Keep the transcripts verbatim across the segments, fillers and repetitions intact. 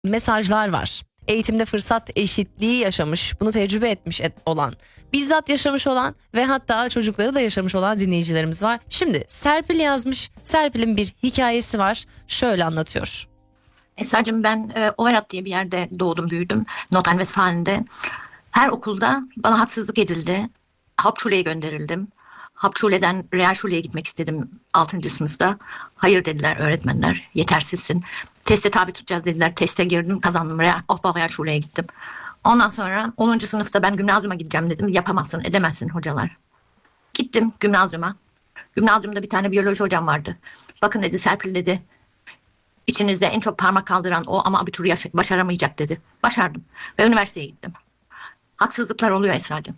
mesajlar var. Eğitimde fırsat eşitliği yaşamış, bunu tecrübe etmiş olan, bizzat yaşamış olan ve hatta çocukları da yaşamış olan dinleyicilerimiz var. Şimdi Serpil yazmış. Serpil'in bir hikayesi var. Şöyle anlatıyor. Esra'cığım, ben e, Overath diye bir yerde doğdum büyüdüm. Nordrhein-Westfalen'de. Her okulda bana haksızlık edildi. Hauptschule'ye gönderildim. Hauptschule'den Realschule'ye gitmek istedim altıncı sınıfta. Hayır dediler öğretmenler, yetersizsin. Teste tabi tutacağız dediler. Teste girdim, kazandım. Real, Aufbau Realschule'ye gittim. Ondan sonra onuncu sınıfta ben gimnazyuma gideceğim dedim. Yapamazsın, edemezsin hocalar. Gittim gimnazyuma. Gimnazyumda bir tane biyoloji hocam vardı. Bakın dedi, Serpil dedi, İçinizde en çok parmak kaldıran o ama abituru yaşa- başaramayacak dedi. Başardım ve üniversiteye gittim. Haksızlıklar oluyor Esra'cığım.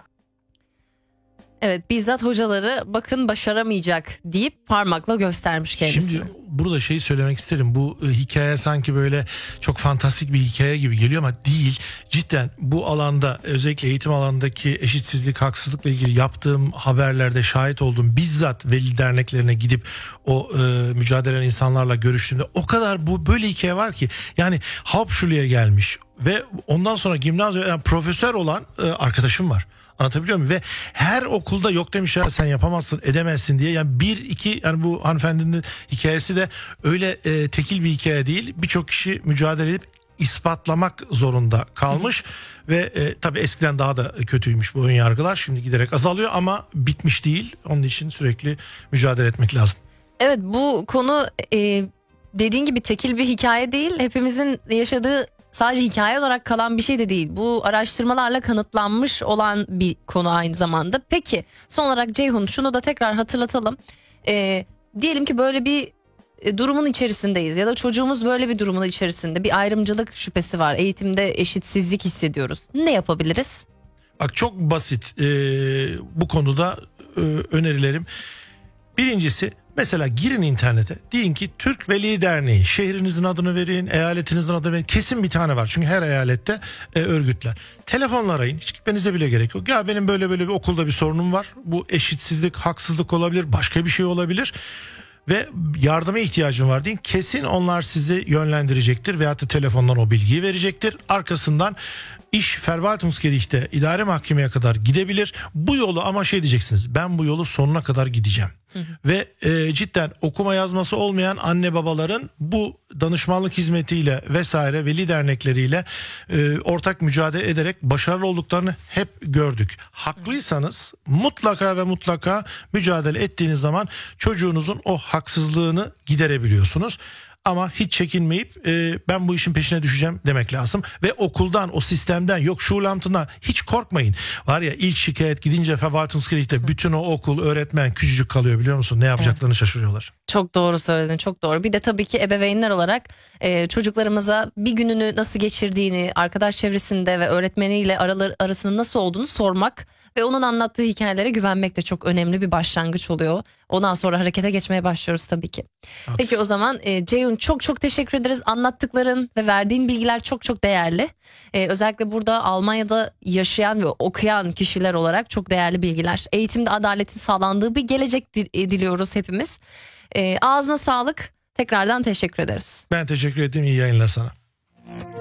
Evet, bizzat hocaları bakın başaramayacak deyip parmakla göstermiş kendisini. Şimdi burada şeyi söylemek isterim. Bu e, hikaye sanki böyle çok fantastik bir hikaye gibi geliyor ama değil. Cidden bu alanda, özellikle eğitim alanındaki eşitsizlik, haksızlıkla ilgili yaptığım haberlerde şahit olduğum, bizzat veli derneklerine gidip o e, mücadele eden insanlarla görüştüğümde o kadar bu böyle hikaye var ki. Yani Hauptschule'ye gelmiş ve ondan sonra gimnazyo, yani profesör olan e, arkadaşım var. Anlatabiliyor muyum? Ve her okulda yok demişler, sen yapamazsın, edemezsin diye. Yani bir iki, yani bu hanımefendinin hikayesi de öyle e, tekil bir hikaye değil. Birçok kişi mücadele edip ispatlamak zorunda kalmış. Hı. Ve e, tabii eskiden daha da kötüymüş bu ön yargılar. Şimdi giderek azalıyor ama bitmiş değil. Onun için sürekli mücadele etmek lazım. Evet, bu konu e, dediğin gibi tekil bir hikaye değil. Hepimizin yaşadığı, sadece hikaye olarak kalan bir şey de değil. Bu araştırmalarla kanıtlanmış olan bir konu aynı zamanda. Peki son olarak Ceyhun, şunu da tekrar hatırlatalım. Ee, diyelim ki böyle bir durumun içerisindeyiz ya da çocuğumuz böyle bir durumun içerisinde, bir ayrımcılık şüphesi var. Eğitimde eşitsizlik hissediyoruz. Ne yapabiliriz? Bak, çok basit ee, bu konuda e, önerilerim. Birincisi, mesela girin internete, deyin ki Türk Veli Derneği, şehrinizin adını verin, eyaletinizin adını verin. Kesin bir tane var çünkü her eyalette e, örgütler. Telefonla arayın, hiç gitmenize bile gerek yok. Ya benim böyle böyle bir okulda bir sorunum var. Bu eşitsizlik, haksızlık olabilir, başka bir şey olabilir ve yardıma ihtiyacım var deyin. Kesin onlar sizi yönlendirecektir veyahut da telefondan o bilgiyi verecektir. Arkasından iş Verwaltungsgericht'te, idare mahkemeye kadar gidebilir. Bu yolu ama şey diyeceksiniz, ben bu yolu sonuna kadar gideceğim. Hı hı. Ve e, cidden okuma yazması olmayan anne babaların bu danışmanlık hizmetiyle vesaire, veli dernekleriyle e, ortak mücadele ederek başarılı olduklarını hep gördük. Haklıysanız mutlaka ve mutlaka mücadele ettiğiniz zaman çocuğunuzun o haksızlığını giderebiliyorsunuz. Ama hiç çekinmeyip e, ben bu işin peşine düşeceğim demek lazım. Ve okuldan, o sistemden, yok Schulambt'ına hiç korkmayın. Var ya, ilk şikayet gidince Verwaltungsgericht'te bütün o okul, öğretmen küçücük kalıyor, biliyor musun? Ne yapacaklarını evet. şaşırıyorlar. Çok doğru söyledin, çok doğru. Bir de tabii ki ebeveynler olarak e, çocuklarımıza bir gününü nasıl geçirdiğini, arkadaş çevresinde ve öğretmeniyle aralar, arasının nasıl olduğunu sormak ve onun anlattığı hikayelere güvenmek de çok önemli bir başlangıç oluyor. Ondan sonra harekete geçmeye başlıyoruz tabii ki. Haklısın. Peki o zaman e, Ceyhun, çok çok teşekkür ederiz. Anlattıkların ve verdiğin bilgiler çok çok değerli. E, özellikle burada Almanya'da yaşayan ve okuyan kişiler olarak çok değerli bilgiler. Eğitimde adaletin sağlandığı bir gelecek diliyoruz hepimiz. E, ağzına sağlık. Tekrardan teşekkür ederiz. Ben teşekkür ederim. İyi yayınlar sana.